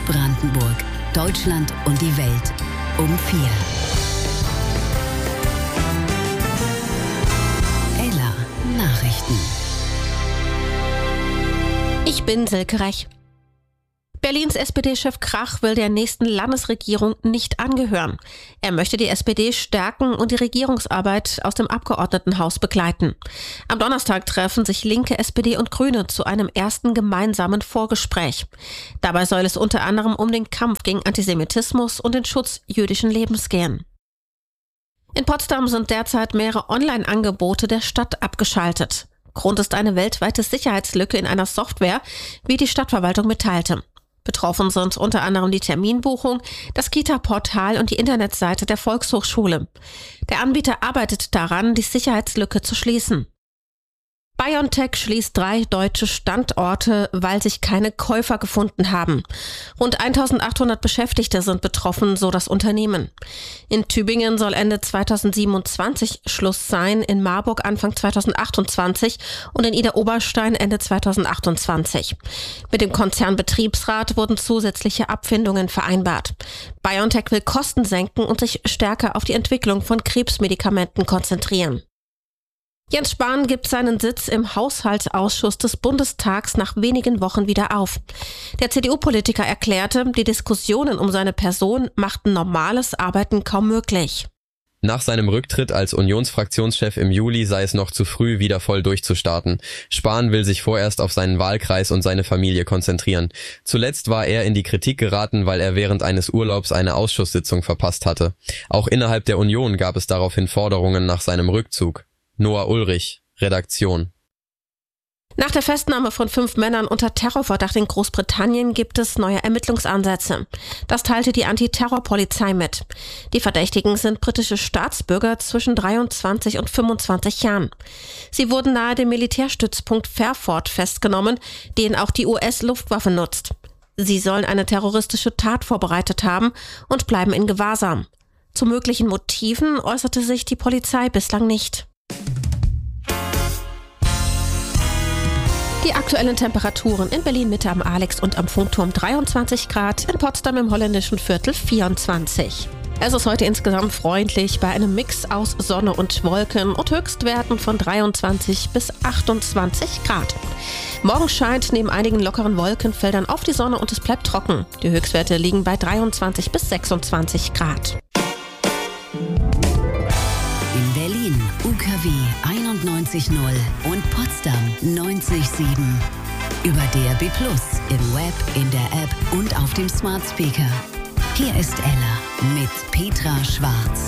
Brandenburg, Deutschland und die Welt um 4. Ella Nachrichten. Ich bin Silke Rech. Berlins SPD-Chef Krach will der nächsten Landesregierung nicht angehören. Er möchte die SPD stärken und die Regierungsarbeit aus dem Abgeordnetenhaus begleiten. Am Donnerstag treffen sich Linke, SPD und Grüne zu einem ersten gemeinsamen Vorgespräch. Dabei soll es unter anderem um den Kampf gegen Antisemitismus und den Schutz jüdischen Lebens gehen. In Potsdam sind derzeit mehrere Online-Angebote der Stadt abgeschaltet. Grund ist eine weltweite Sicherheitslücke in einer Software, wie die Stadtverwaltung mitteilte. Betroffen sind unter anderem die Terminbuchung, das Kita-Portal und die Internetseite der Volkshochschule. Der Anbieter arbeitet daran, die Sicherheitslücke zu schließen. BioNTech schließt 3 deutsche Standorte, weil sich keine Käufer gefunden haben. Rund 1800 Beschäftigte sind betroffen, so das Unternehmen. In Tübingen soll Ende 2027 Schluss sein, in Marburg Anfang 2028 und in Idar-Oberstein Ende 2028. Mit dem Konzernbetriebsrat wurden zusätzliche Abfindungen vereinbart. BioNTech will Kosten senken und sich stärker auf die Entwicklung von Krebsmedikamenten konzentrieren. Jens Spahn gibt seinen Sitz im Haushaltsausschuss des Bundestags nach wenigen Wochen wieder auf. Der CDU-Politiker erklärte, die Diskussionen um seine Person machten normales Arbeiten kaum möglich. Nach seinem Rücktritt als Unionsfraktionschef im Juli sei es noch zu früh, wieder voll durchzustarten. Spahn will sich vorerst auf seinen Wahlkreis und seine Familie konzentrieren. Zuletzt war er in die Kritik geraten, weil er während eines Urlaubs eine Ausschusssitzung verpasst hatte. Auch innerhalb der Union gab es daraufhin Forderungen nach seinem Rückzug. Noah Ulrich, Redaktion. Nach der Festnahme von 5 Männern unter Terrorverdacht in Großbritannien gibt es neue Ermittlungsansätze. Das teilte die Antiterrorpolizei mit. Die Verdächtigen sind britische Staatsbürger zwischen 23 und 25 Jahren. Sie wurden nahe dem Militärstützpunkt Fairford festgenommen, den auch die US-Luftwaffe nutzt. Sie sollen eine terroristische Tat vorbereitet haben und bleiben in Gewahrsam. Zu möglichen Motiven äußerte sich die Polizei bislang nicht. Die aktuellen Temperaturen in Berlin-Mitte am Alex und am Funkturm 23 Grad, in Potsdam im holländischen Viertel 24. Es ist heute insgesamt freundlich bei einem Mix aus Sonne und Wolken und Höchstwerten von 23 bis 28 Grad. Morgen scheint neben einigen lockeren Wolkenfeldern auf die Sonne und es bleibt trocken. Die Höchstwerte liegen bei 23 bis 26 Grad. In Berlin UKW 91.0 und Potsdam 90.7. Über DAB+, im Web, in der App und auf dem Smart Speaker. Hier ist Ella mit Petra Schwarz.